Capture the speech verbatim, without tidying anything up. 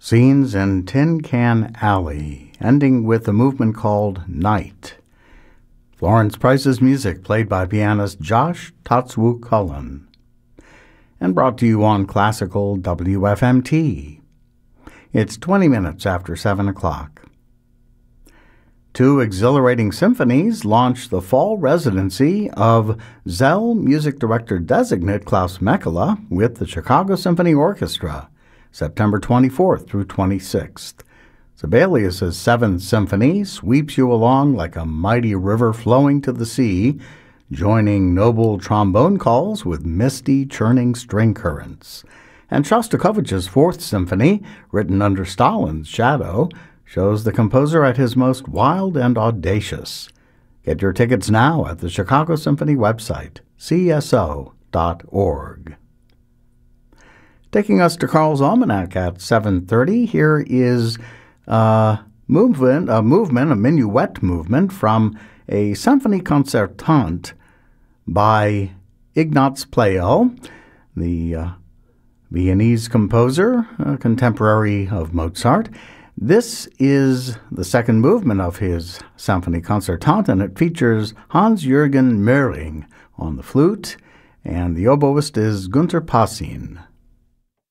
Scenes in Tin Can Alley, ending with a movement called Night. Florence Price's music played by pianist Josh Tatsuo Cullen. And brought to you on Classical W F M T. It's twenty minutes after seven o'clock. Two exhilarating symphonies launched the fall residency of Szell music director designate Klaus Mekela with the Chicago Symphony Orchestra, September twenty-fourth through twenty-sixth. Sibelius's Seventh Symphony sweeps you along like a mighty river flowing to the sea, joining noble trombone calls with misty, churning string currents. And Shostakovich's Fourth Symphony, written under Stalin's shadow, shows the composer at his most wild and audacious. Get your tickets now at the Chicago Symphony website, c s o dot org. Taking us to Carl's Almanac at seven thirty, here is a movement, a movement, a minuet movement from a symphony concertante by Ignaz Pleyel, the uh, Viennese composer, a contemporary of Mozart. This is the second movement of his symphony concertante, and it features Hans-Jürgen Möhring on the flute, and the oboist is Günter Passin.